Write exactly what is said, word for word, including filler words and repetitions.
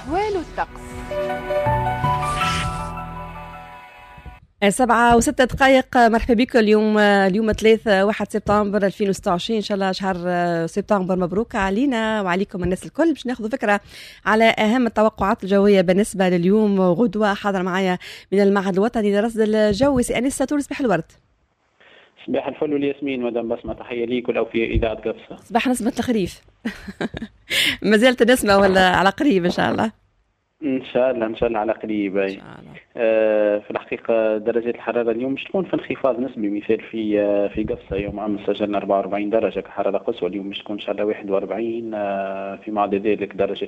أحوال الطقس. سبعة وستة دقائق. مرحبا بكم. اليوم اليوم ثلاثة واحد سبتمبر ألفين وستة وعشرين. إن شاء الله شهر سبتمبر مبروك علينا وعليكم الناس الكل. باش ناخذ فكرة على أهم التوقعات الجوية بالنسبة لليوم. غدوة حاضر معايا من المعهد الوطني لرصد الجو سي أنسة تونس. صباح الورد. صباح الفل والياسمين مدام بسمة، تحية ليك ولو في إذاعة قفصة. صباح نسمة الخريف. ما زالت نسمة ولا على قريب إن شاء الله؟ ان شاء الله ان شاء الله على قريب. ان شاء الله. آه في الحقيقه درجات الحراره اليوم مش تكون في انخفاض نسبي. مثال في آه في قفصه يوم عام سجلنا أربعة وأربعين درجه كحراره قصوى، اليوم مش تكون ان شاء الله واحد وأربعين. آه فيما عدا ذلك درجه